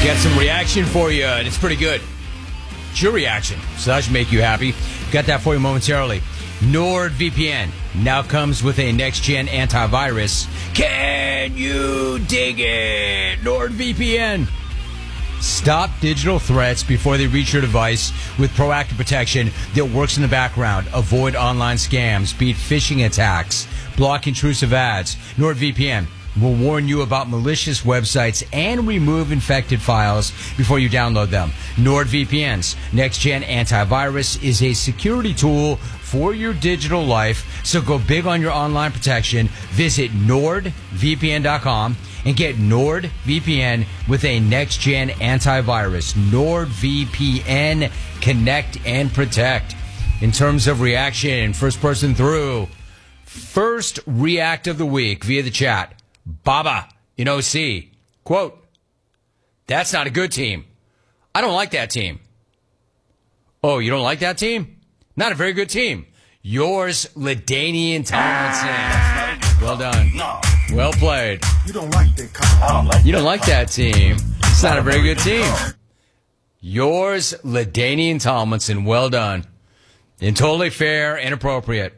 Got some reaction for you, and it's pretty good. It's your reaction, so that should make you happy. Got that for you momentarily. NordVPN now comes with a next-gen antivirus. Can you dig it? NordVPN. Stop digital threats before they reach your device with proactive protection that works in the background. Avoid online scams, beat phishing attacks, block intrusive ads. NordVPN will warn you about malicious websites and remove infected files before you download them. NordVPN's next-gen antivirus is a security tool for your digital life, so go big on your online protection. Visit NordVPN.com and get NordVPN with a next-gen antivirus. NordVPN, connect and protect. In terms of reaction, first person through. First react of the week via the chat. Baba in OC. Quote, that's not a good team. I don't like that team. Oh, you don't like that team? Not a very good team. Yours, LaDainian Tomlinson. Well done. Well played. You don't like that. You don't like that team. It's not a very good team. Yours, LaDainian Tomlinson. Well done. And totally fair and appropriate.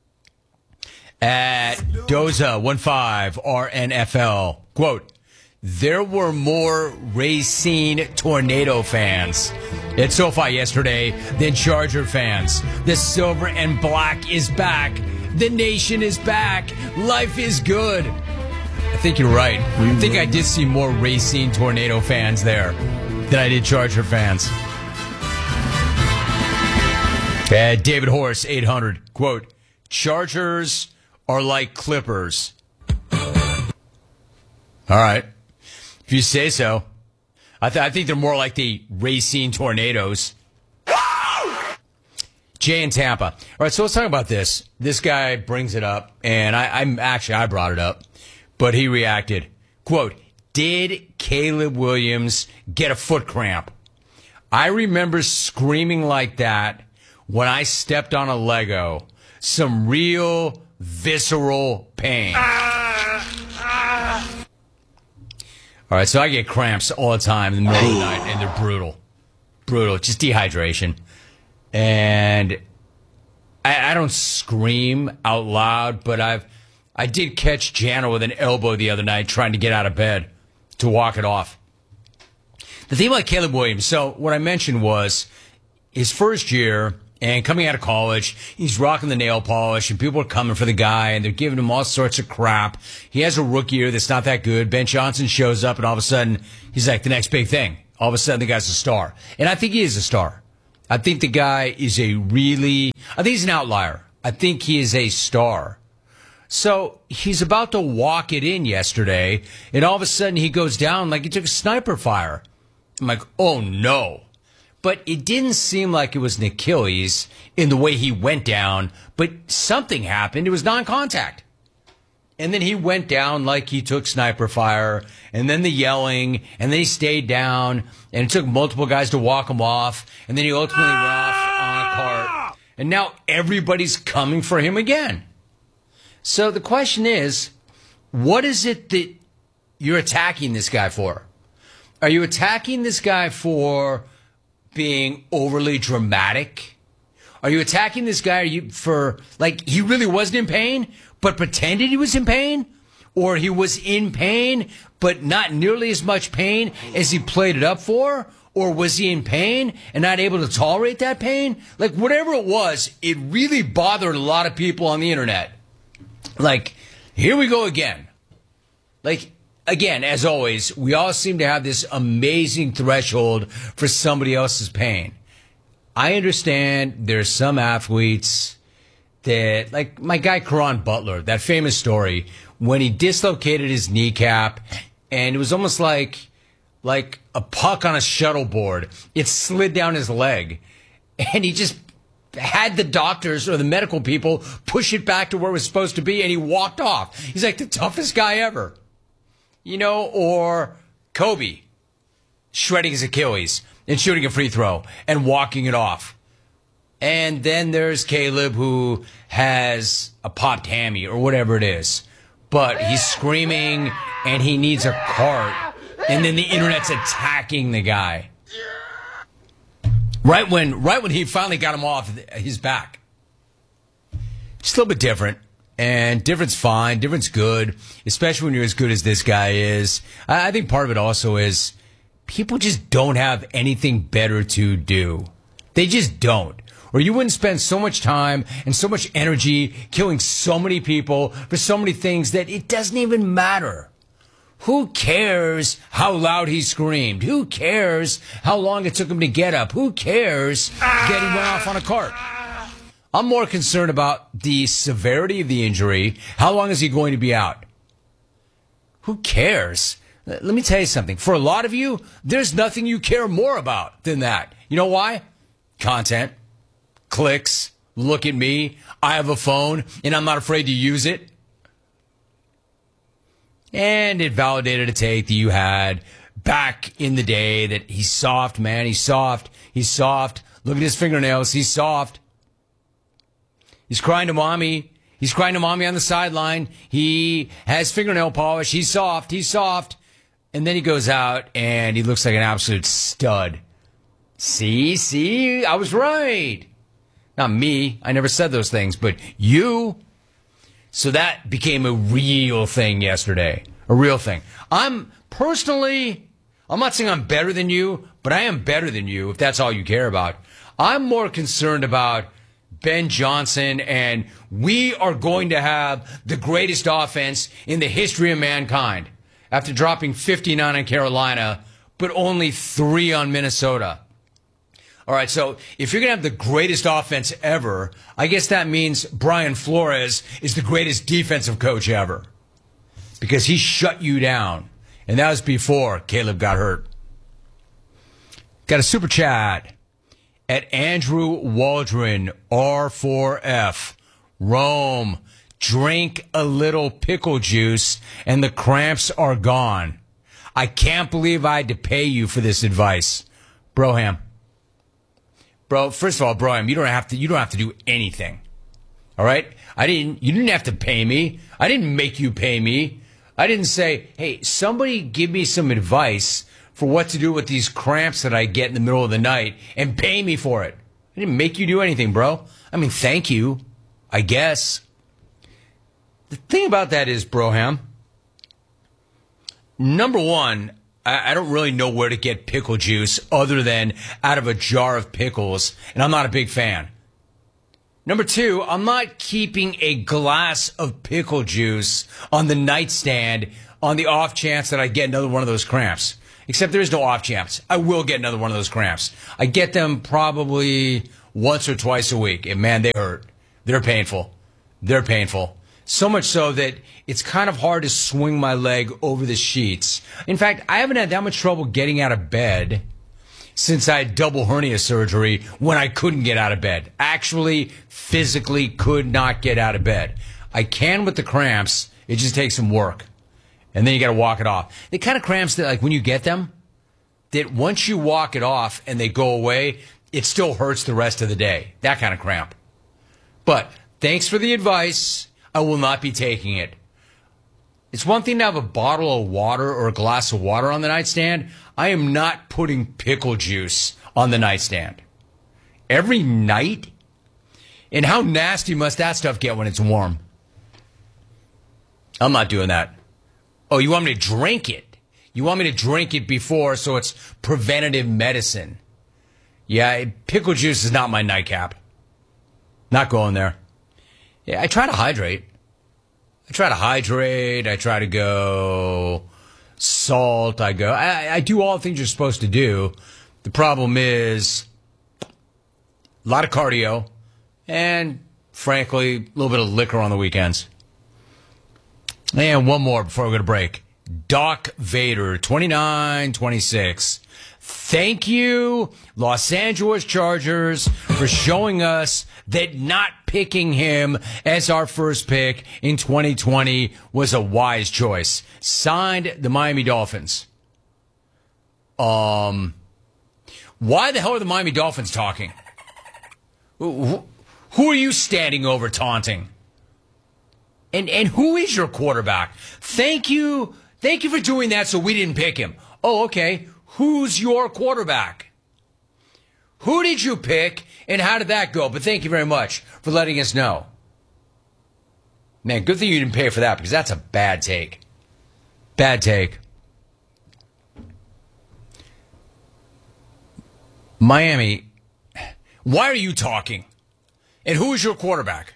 At Doza15 RNFL, quote, there were more Racine Tornado fans at SoFi yesterday than Charger fans. The silver and black is back. The nation is back. Life is good. I think you're right. I think I did see more Racine Tornado fans there than I did Charger fans. At David Horse 800, quote, Chargers are like Clippers. All right. If you say so. I think they're more like the Racine Tornadoes. Jay in Tampa. All right, so let's talk about this. This guy brings it up, and I brought it up, but he reacted. Quote, did Caleb Williams get a foot cramp? I remember screaming like that when I stepped on a Lego. Some real visceral pain. All right, so I get cramps all the time in the middle of the night, and they're brutal. Brutal, just dehydration. And I don't scream out loud, but I did catch Jana with an elbow the other night trying to get out of bed to walk it off. The thing about Caleb Williams, so what I mentioned was his first year, and coming out of college, he's rocking the nail polish, and people are coming for the guy, and they're giving him all sorts of crap. He has a rookie year that's not that good. Ben Johnson shows up, and all of a sudden, he's like the next big thing. All of a sudden, the guy's a star. And I think he is a star. I think the guy is I think he's an outlier. I think he is a star. So he's about to walk it in yesterday, and all of a sudden, he goes down like he took a sniper fire. I'm like, oh, no. But it didn't seem like it was an Achilles in the way he went down, but something happened. It was non-contact. And then he went down like he took sniper fire, and then the yelling, and then he stayed down, and it took multiple guys to walk him off, and then he ultimately went off on a cart. And now everybody's coming for him again. So the question is, what is it that you're attacking this guy for? Are you attacking this guy for being overly dramatic? Are you attacking this guy for, like, he really wasn't in pain, but pretended he was in pain? Or he was in pain, but not nearly as much pain as he played it up for? Or was he in pain and not able to tolerate that pain? Like, whatever it was, it really bothered a lot of people on the internet. Like, here we go again. Like, again, as always, we all seem to have this amazing threshold for somebody else's pain. I understand there's some athletes that, like my guy Caron Butler, that famous story, when he dislocated his kneecap, and it was almost like a puck on a shuttleboard. It slid down his leg, and he just had the doctors or the medical people push it back to where it was supposed to be, and he walked off. He's like the toughest guy ever. You know, or Kobe shredding his Achilles and shooting a free throw and walking it off. And then there's Caleb, who has a popped hammy or whatever it is. But he's screaming and he needs a cart And then the internet's attacking the guy. Right when he finally got him off his back. Just a little bit different. And different's fine. Different's good. Especially when you're as good as this guy is. I think part of it also is people just don't have anything better to do. They just don't. Or you wouldn't spend so much time and so much energy killing so many people for so many things that it doesn't even matter. Who cares how loud he screamed? Who cares how long it took him to get up? Who cares that he went off on a cart? I'm more concerned about the severity of the injury. How long is he going to be out? Who cares? Let me tell you something. For a lot of you, there's nothing you care more about than that. You know why? Content, clicks, look at me. I have a phone, and I'm not afraid to use it. And it validated a take that you had back in the day that he's soft, man. He's soft. He's soft. Look at his fingernails. He's soft. He's crying to mommy. He's crying to mommy on the sideline. He has fingernail polish. He's soft. He's soft. And then he goes out and he looks like an absolute stud. See, I was right. Not me. I never said those things, but you. So that became a real thing yesterday. A real thing. I'm not saying I'm better than you, but I am better than you if that's all you care about. I'm more concerned about Ben Johnson, and we are going to have the greatest offense in the history of mankind after dropping 59 on Carolina, but only 3 on Minnesota. All right, so if you're going to have the greatest offense ever, I guess that means Brian Flores is the greatest defensive coach ever because he shut you down, and that was before Caleb got hurt. Got a super chat at Andrew Waldron, R4F. Rome, drink a little pickle juice, and the cramps are gone. I can't believe I had to pay you for this advice. Broham. Bro, first of all, Broham, you don't have to do anything. All right? You didn't have to pay me. I didn't make you pay me. I didn't say, hey, somebody give me some advice for what to do with these cramps that I get in the middle of the night and pay me for it. I didn't make you do anything, bro. I mean, thank you, I guess. The thing about that is, Broham, number one, I don't really know where to get pickle juice other than out of a jar of pickles, and I'm not a big fan. Number two, I'm not keeping a glass of pickle juice on the nightstand on the off chance that I get another one of those cramps. Except there is no off chance. I will get another one of those cramps. I get them probably once or twice a week, and man, they hurt. They're painful. They're painful. So much so that it's kind of hard to swing my leg over the sheets. In fact, I haven't had that much trouble getting out of bed since I had double hernia surgery when I couldn't get out of bed. Actually, physically could not get out of bed. I can with the cramps. It just takes some work. And then you got to walk it off. The kind of cramps that, like, when you get them, that once you walk it off and they go away, it still hurts the rest of the day. That kind of cramp. But thanks for the advice. I will not be taking it. It's one thing to have a bottle of water or a glass of water on the nightstand. I am not putting pickle juice on the nightstand. Every night? And how nasty must that stuff get when it's warm? I'm not doing that. Oh, you want me to drink it? You want me to drink it before so it's preventative medicine? Yeah, pickle juice is not my nightcap. Not going there. Yeah, I try to hydrate. I try to go salt. I do all the things you're supposed to do. The problem is a lot of cardio and, frankly, a little bit of liquor on the weekends. And one more before we go to break. Doc Vader, 29-26. Thank you, Los Angeles Chargers, for showing us that not picking him as our first pick in 2020 was a wise choice. Signed, the Miami Dolphins. Why the hell are the Miami Dolphins talking? Who are you standing over taunting? And who is your quarterback? Thank you for doing that so we didn't pick him. Oh, okay. Who's your quarterback? Who did you pick, and how did that go? But thank you very much for letting us know. Man, good thing you didn't pay for that, because that's a bad take. Bad take. Miami, why are you talking? And who is your quarterback?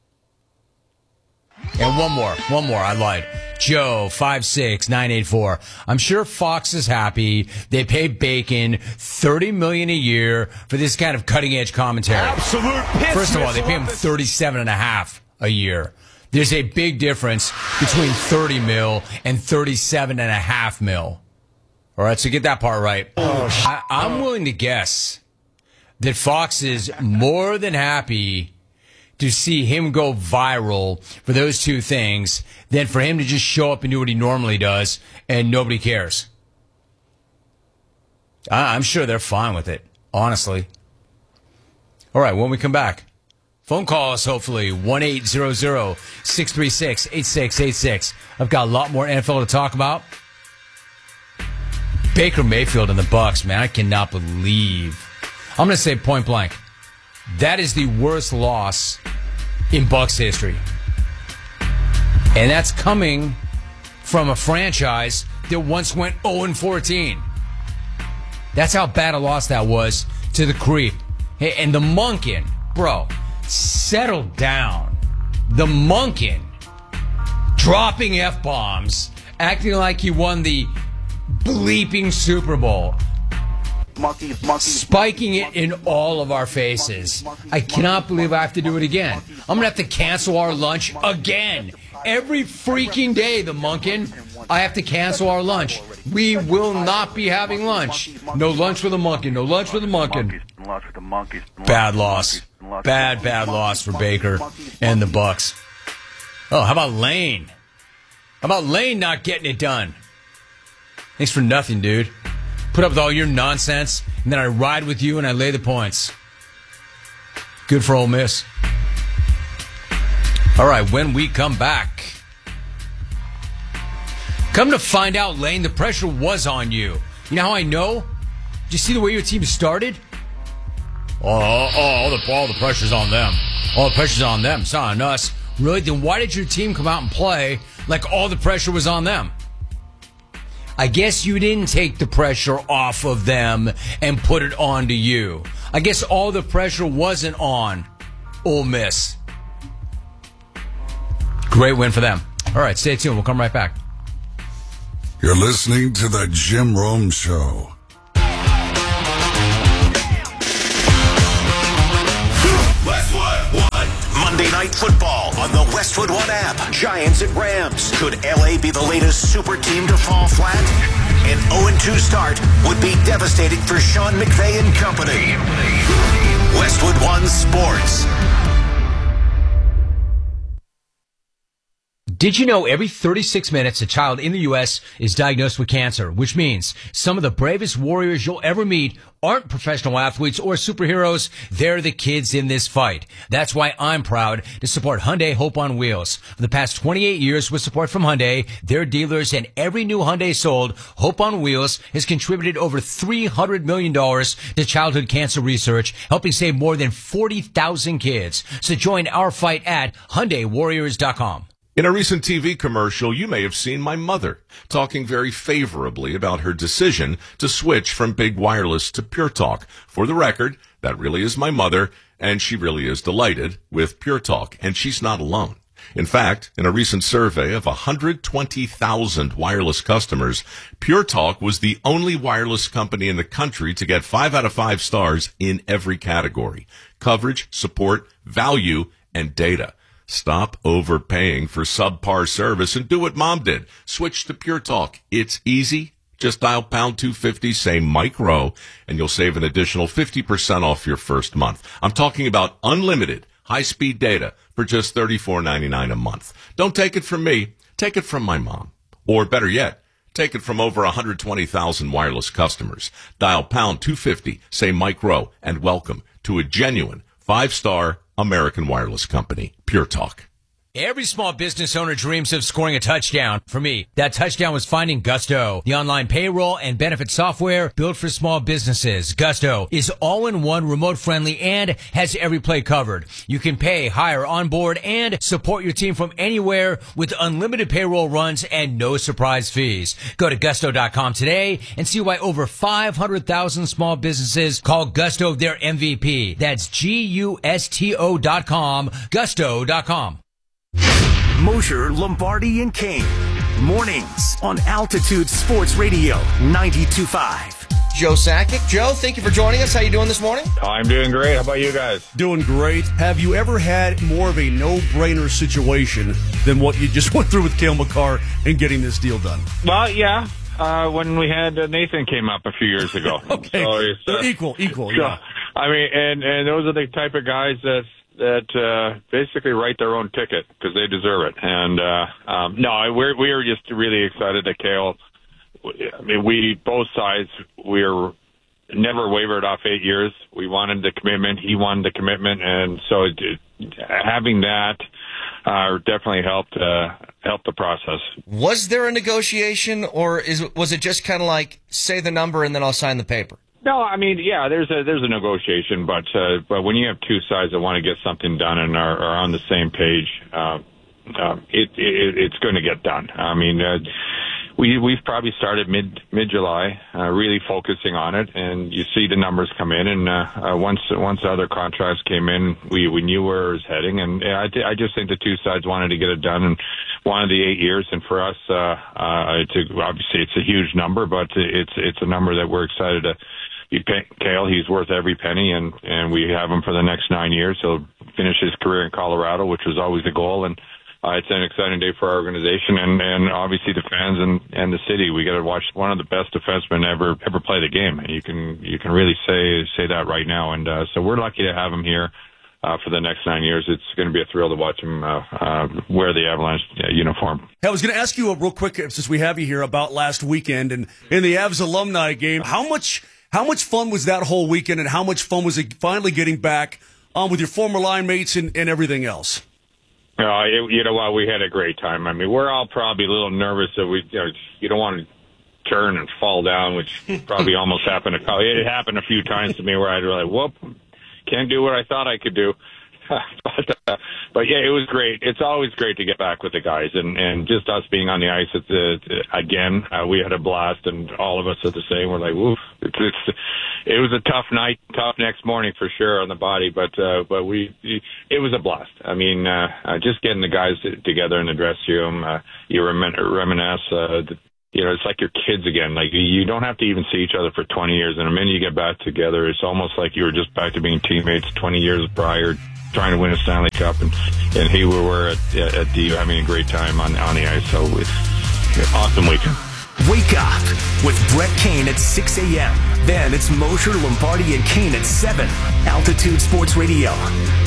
And one more, I lied. Joe, 56984. I'm sure Fox is happy. They pay Bacon $30 million a year for this kind of cutting-edge commentary. Absolute piss. First of all, they pay him $37.5 a year. There's a big difference between $30 mil and $37.5 mil. All right, so get that part right. I'm willing to guess that Fox is more than happy to see him go viral for those two things than for him to just show up and do what he normally does and nobody cares. I'm sure they're fine with it, honestly. All right, when we come back, phone call us, hopefully, 1-800-636-8686. I've got a lot more NFL to talk about. Baker Mayfield and the Bucs, man, I cannot believe. I'm going to say point blank, that is the worst loss in Bucs history. And that's coming from a franchise that once went 0-14. That's how bad a loss that was to the creep. Hey, and the Monken, bro, settle down. The Monken dropping F-bombs, acting like he won the bleeping Super Bowl. Spiking it in all of our faces. I cannot believe I have to do it again. I'm going to have to cancel our lunch again. Every freaking day, the Monken, I have to cancel our lunch. We will not be having lunch. No lunch with the Monken. No lunch with the Monken. Bad loss. Bad loss for Baker and the Bucs. Oh, how about Lane? How about Lane not getting it done? Thanks for nothing, dude. Put up with all your nonsense, and then I ride with you and I lay the points. Good for Ole Miss. All right, when we come back, come to find out, Lane, the pressure was on you. You know how I know? Did you see the way your team started? All the pressure's on them. All the pressure's on them. It's not on us. Really? Then why did your team come out and play like all the pressure was on them? I guess you didn't take the pressure off of them and put it onto you. I guess all the pressure wasn't on Ole Miss. Great win for them. All right, stay tuned. We'll come right back. You're listening to the Jim Rome Show. Monday Night Football on the Westwood One app. Giants at Rams. Could LA be the latest super team to fall flat? An 0-2 start would be devastating for Sean McVay and company. Westwood One Sports. Did you know every 36 minutes a child in the U.S. is diagnosed with cancer, which means some of the bravest warriors you'll ever meet aren't professional athletes or superheroes. They're the kids in this fight. That's why I'm proud to support Hyundai Hope on Wheels. For the past 28 years with support from Hyundai, their dealers, and every new Hyundai sold, Hope on Wheels has contributed over $300 million to childhood cancer research, helping save more than 40,000 kids. So join our fight at HyundaiWarriors.com. In a recent TV commercial, you may have seen my mother talking very favorably about her decision to switch from big wireless to Pure Talk. For the record, that really is my mother, and she really is delighted with Pure Talk, and she's not alone. In fact, in a recent survey of 120,000 wireless customers, Pure Talk was the only wireless company in the country to get 5 out of 5 stars in every category: coverage, support, value, and data. Stop overpaying for subpar service and do what Mom did. Switch to Pure Talk. It's easy. Just dial pound 250, say Mike Rowe, and you'll save an additional 50% off your first month. I'm talking about unlimited high-speed data for just $34.99 a month. Don't take it from me. Take it from my mom. Or better yet, take it from over 120,000 wireless customers. Dial pound 250, say Mike Rowe, and welcome to a genuine 5-star American wireless company, Pure Talk. Every small business owner dreams of scoring a touchdown. For me, that touchdown was finding Gusto, the online payroll and benefit software built for small businesses. Gusto is all-in-one, remote-friendly, and has every play covered. You can pay, hire, onboard, and support your team from anywhere with unlimited payroll runs and no surprise fees. Go to Gusto.com today and see why over 500,000 small businesses call Gusto their MVP. That's Gusto.com, Gusto.com. Mosher, Lombardi, and Kane. Mornings on Altitude Sports Radio 92.5. Joe Sakic. Joe, thank you for joining us. How you doing this morning? I'm doing great. How about you guys? Doing great. Have you ever had more of a no-brainer situation than what you just went through with Cale Makar and getting this deal done? Well, yeah. When we had Nathan came up a few years ago. Okay. So equal, so, yeah. I mean, and those are the type of guys that basically write their own ticket because they deserve it. And no, we were just really excited that Cale. I mean, both sides, we were never wavered off 8 years. We wanted the commitment. He wanted the commitment, and so having that definitely helped the process. Was there a negotiation, or was it just kind of like say the number and then I'll sign the paper? No, I mean, yeah, there's a negotiation, but when you have two sides that want to get something done and are on the same page, it's going to get done. I mean, we've probably started mid-July, really focusing on it, and you see the numbers come in, and once other contracts came in, we knew where it was heading, and I just think the two sides wanted to get it done and wanted the 8 years, and for us, obviously it's a huge number, but it's a number that we're excited to. Cale, he's worth every penny, and we have him for the next 9 years. He'll finish his career in Colorado, which was always the goal, and it's an exciting day for our organization and obviously the fans and the city. We got to watch one of the best defensemen ever play the game. And you can really say that right now, and so we're lucky to have him here. For the next 9 years, it's going to be a thrill to watch him wear the Avalanche uniform. Hey, I was going to ask you real quick, since we have you here, about last weekend and in the Avs alumni game. How much fun was that whole weekend, and how much fun was it finally getting back with your former line mates and everything else? You know what? We had a great time. I mean, we're all probably a little nervous that you don't want to turn and fall down, which probably almost happened. It happened a few times to me where I'd like, whoop, can't do what I thought I could do. But yeah, it was great. It's always great to get back with the guys, and just us being on the ice again. We had a blast, and all of us are the same. We're like, woof. It was a tough night, tough next morning for sure on the body, but it was a blast. I mean, just getting the guys together in the dressing room, you reminisce. It's like your kids again. Like, you don't have to even see each other for 20 years, and the minute you get back together, it's almost like you were just back to being teammates 20 years prior, trying to win a Stanley Cup, and here we were at DU having a great time on the ice. So it's an awesome weekend. Wake up with Brett Kane at 6 a.m. Then it's Mosher, Lombardi, and Kane at 7. Altitude Sports Radio